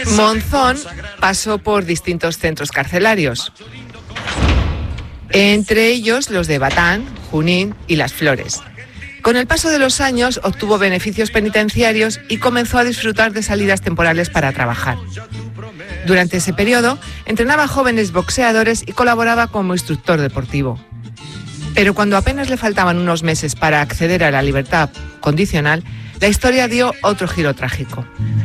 Monzón pasó por distintos centros carcelarios, entre ellos los de Batán, Junín y Las Flores. Con el paso de los años obtuvo beneficios penitenciarios y comenzó a disfrutar de salidas temporales para trabajar. Durante ese periodo, entrenaba a jóvenes boxeadores y colaboraba como instructor deportivo. Pero cuando apenas le faltaban unos meses para acceder a la libertad condicional, la historia dio otro giro trágico.